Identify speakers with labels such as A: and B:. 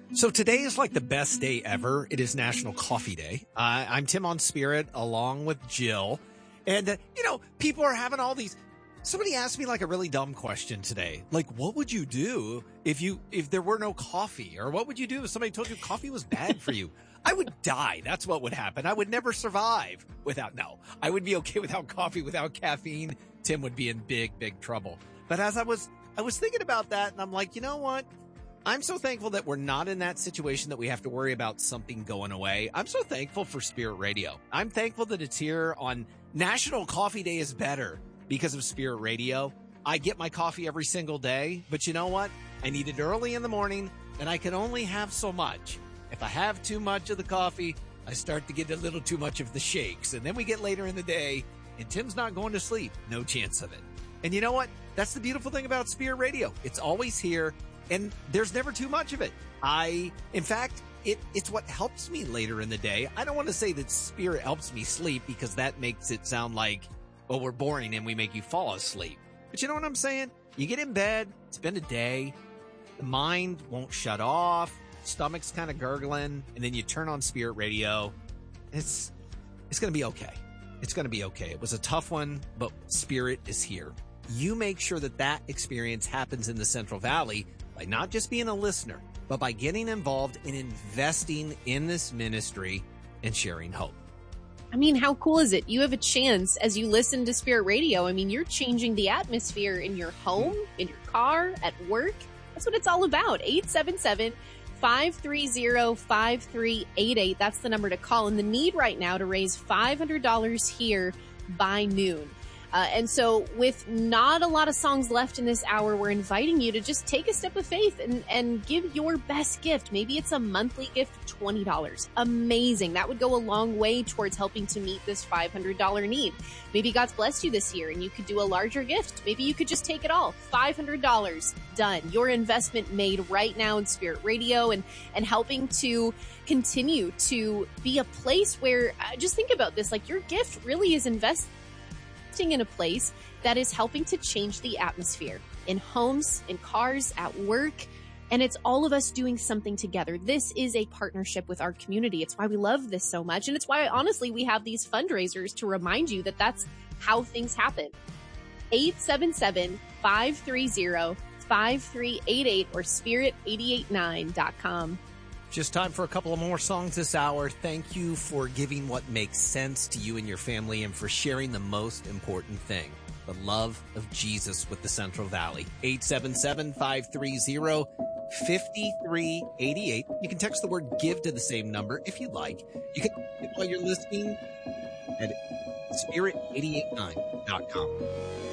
A: So today is like the best day ever. It is National Coffee Day. I'm Tim on Spirit along with Jill. And, people are having all these. Somebody asked me like a really dumb question today. Like, what would you do if there were no coffee? Or what would you do if somebody told you coffee was bad for you? I would die. That's what would happen. I would never survive I would be okay without coffee, without caffeine. Tim would be in big, big trouble. But as I was thinking about that, and I'm like, you know what? I'm so thankful that we're not in that situation that we have to worry about something going away. I'm so thankful for Spirit Radio. I'm thankful that it's here on National Coffee Day is better because of Spirit Radio. I get my coffee every single day, but you know what? I need it early in the morning, and I can only have so much. If I have too much of the coffee, I start to get a little too much of the shakes, and then we get later in the day, and Tim's not going to sleep. No chance of it. And you know what? That's the beautiful thing about Spirit Radio. It's always here. And there's never too much of it. In fact, it's what helps me later in the day. I don't want to say that Spirit helps me sleep because that makes it sound like, well, we're boring and we make you fall asleep. But you know what I'm saying? You get in bed, it's been a day, the mind won't shut off, stomach's kind of gurgling, and then you turn on Spirit Radio. It's going to be okay. It's going to be okay. It was a tough one, but Spirit is here. You make sure that experience happens in the Central Valley by not just being a listener, but by getting involved and investing in this ministry and sharing hope.
B: I mean, how cool is it? You have a chance as you listen to Spirit Radio. I mean, you're changing the atmosphere in your home, in your car, at work. That's what it's all about. 877-530-5388. That's the number to call. And the need right now to raise $500 here by noon. And so with not a lot of songs left in this hour, we're inviting you to just take a step of faith and give your best gift. Maybe it's a monthly gift of $20. Amazing. That would go a long way towards helping to meet this $500 need. Maybe God's blessed you this year and you could do a larger gift. Maybe you could just take it all. $500 done. Your investment made right now in Spirit Radio and helping to continue to be a place where, just think about this, like your gift really is investing in a place that is helping to change the atmosphere in homes, in cars, at work. And it's all of us doing something together. This is a partnership with our community. It's why we love this so much. And it's why, honestly, we have these fundraisers to remind you that that's how things happen. 877-530-5388 or spirit889.com.
A: Just time for a couple of more songs this hour. Thank you for giving what makes sense to you and your family and for sharing the most important thing, the love of Jesus with the Central Valley. 877-530-5388. You can text the word give to the same number if you'd like. You can while you're listening at spirit889.com.